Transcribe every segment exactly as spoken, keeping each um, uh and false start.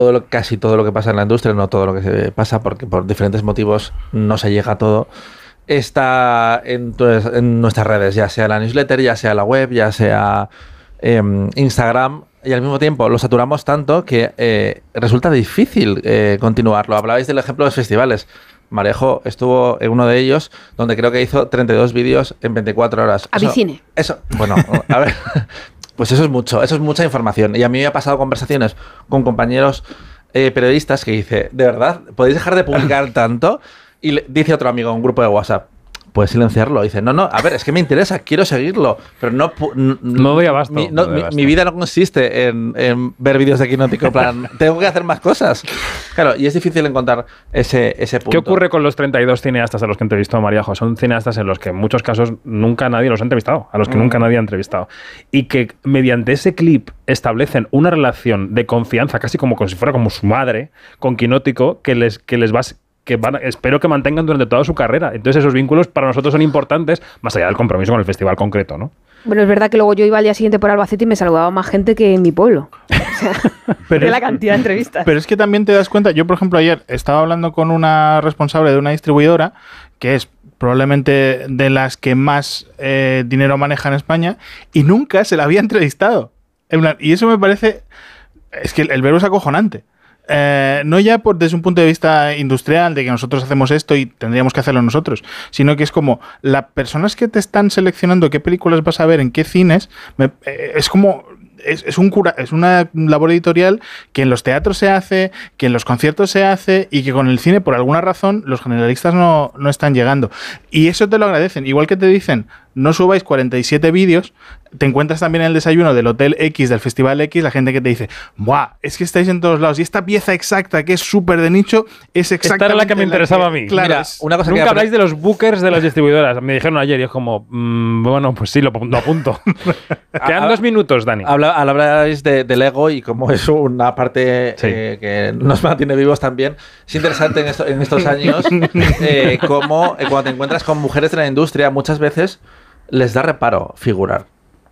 todo lo, casi todo lo que pasa en la industria, no todo lo que se pasa, porque por diferentes motivos no se llega a todo, está en, en nuestras redes, ya sea la newsletter, ya sea la web, ya sea eh, Instagram, y al mismo tiempo lo saturamos tanto que eh, resulta difícil eh, continuarlo. Hablabais del ejemplo de los festivales. Marejo estuvo en uno de ellos, donde creo que hizo treinta y dos vídeos en veinticuatro horas. Avicine. Eso, eso, bueno, a ver, pues eso es mucho, eso es mucha información. Y a mí me ha pasado conversaciones con compañeros eh, periodistas que dice, ¿de verdad? ¿Podéis dejar de publicar tanto? Y le dice otro amigo en un grupo de WhatsApp, puedes silenciarlo. Dice, no, no, a ver, es que me interesa, quiero seguirlo, pero no... No doy abasto. Mi, no, no doy mi, abasto. mi vida no consiste en, en ver vídeos de Quinótico, plan, tengo que hacer más cosas. Claro, y es difícil encontrar ese, ese punto. ¿Qué ocurre con los treinta y dos cineastas a los que entrevistó Mariajo? Son cineastas en los que en muchos casos nunca nadie los ha entrevistado, a los que mm. nunca nadie ha entrevistado. Y que mediante ese clip establecen una relación de confianza, casi como, como si fuera como su madre, con Quinótico, que les, que les va... que van, espero que mantengan durante toda su carrera. Entonces esos vínculos para nosotros son importantes, más allá del compromiso con el festival concreto, ¿no? Bueno, es verdad que luego yo iba al día siguiente por Albacete y me saludaba más gente que en mi pueblo. O sea, pero de es, la cantidad de entrevistas. Pero es que también te das cuenta, yo por ejemplo ayer estaba hablando con una responsable de una distribuidora que es probablemente de las que más eh, dinero maneja en España y nunca se la había entrevistado. Y eso me parece... Es que el, el verbo es acojonante. Eh, no ya por, desde un punto de vista industrial, de que nosotros hacemos esto y tendríamos que hacerlo nosotros, sino que es como las personas que te están seleccionando qué películas vas a ver en qué cines, me, eh, es como... Es, es, un cura, es una labor editorial que en los teatros se hace, que en los conciertos se hace y que con el cine, por alguna razón, los generalistas no, no están llegando. Y eso te lo agradecen. Igual que te dicen, no subáis cuarenta y siete vídeos, te encuentras también en el desayuno del Hotel X, del Festival X, la gente que te dice, ¡buah! Es que estáis en todos lados. Y esta pieza exacta, que es súper de nicho, es exactamente... Esta era la que me interesaba que, a mí. Claro, Mira, es, una cosa nunca que habláis de los bookers de las distribuidoras. Me dijeron ayer y es como, mmm, bueno, pues sí, lo, lo apunto. Quedan dos minutos, Dani. Habla, habláis de, del ego y cómo es una parte sí. eh, que nos mantiene vivos también. Es interesante en, esto, en estos años eh, cómo eh, cuando te encuentras con mujeres de la industria muchas veces les da reparo figurar.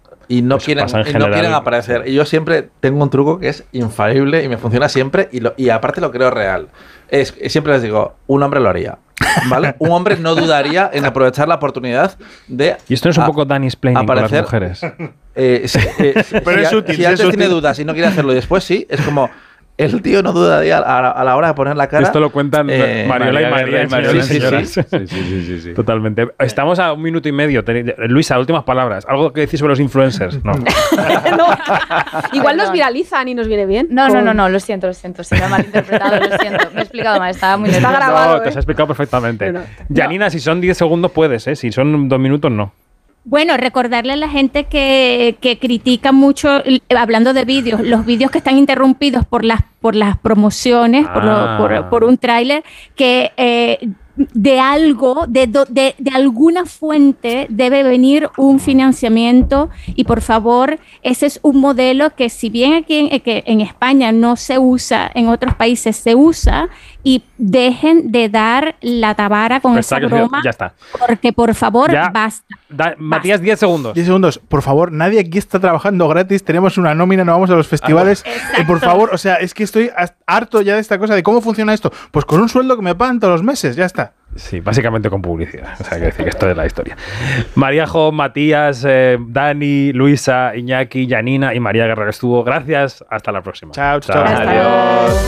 Y no, quieren, y no quieren aparecer. Y yo siempre tengo un truco que es infalible y me funciona siempre y, lo, y aparte lo creo real. Es, siempre les digo, un hombre lo haría. ¿Vale? Un hombre no dudaría en aprovechar la oportunidad de... Y esto no es un a, poco Danny's planning con las mujeres. Eh, si, eh, Pero si, es útil. Si antes tiene dudas y no quiere hacerlo y después sí, es como... El tío no dudaría a, a la hora de poner la cara. Esto lo cuentan eh, Mariola y María. Y María sí, sí, sí. Sí, sí, sí, sí, sí. Totalmente. Estamos a un minuto y medio. Luisa, últimas palabras. ¿Algo que decís sobre los influencers? No. no. Igual nos viralizan y nos viene bien. No, no, no, no, lo siento, lo siento. Se me ha malinterpretado, lo siento. Me he explicado mal, estaba muy Está nerviosa. grabado. No, te has explicado perfectamente. No, no. Janina, si son diez segundos puedes, ¿eh? Si son dos minutos, no. Bueno, recordarle a la gente que, que critica mucho, hablando de vídeos, los vídeos que están interrumpidos por las, por las promociones, ah. por, lo, por, por un tráiler, que eh, de algo, de, de, de alguna fuente debe venir un financiamiento y por favor, ese es un modelo que si bien aquí en, que en España no se usa, en otros países se usa y dejen de dar la tabara con esa broma. Ya está. Porque por favor, ya. basta. Da, Matías, diez segundos. diez segundos. Por favor, nadie aquí está trabajando gratis. Tenemos una nómina, no vamos a los festivales. Ah, eh, por favor, o sea, es que estoy harto ya de esta cosa de cómo funciona esto. Pues con un sueldo que me pagan todos los meses, ya está. Sí, básicamente con publicidad. O sea, que decir que esto es la historia. Mariajo, Matías, eh, Dani, Luisa, Iñaki, Janina y María Guerrero estuvo. Gracias. Hasta la próxima. Chao, chao. chao. Adiós.